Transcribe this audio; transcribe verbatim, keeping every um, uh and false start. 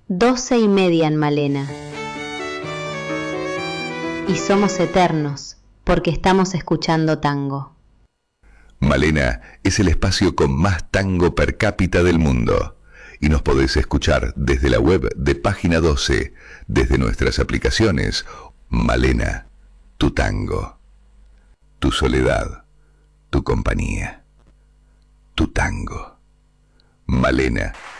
doce y media en Malena. Y somos eternos, porque estamos escuchando tango. Malena es el espacio con más tango per cápita del mundo. Y nos podés escuchar desde la web de Página doce, desde nuestras aplicaciones. Malena, tu tango, tu soledad, tu compañía, tu tango. Malena.